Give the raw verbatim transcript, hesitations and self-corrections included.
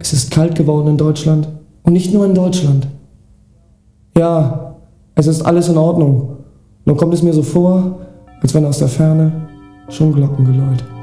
Es ist kalt geworden in Deutschland. Und nicht nur in Deutschland. Ja, es ist alles in Ordnung. Nur kommt es mir so vor, als wenn aus der Ferne schon Glocken geläut.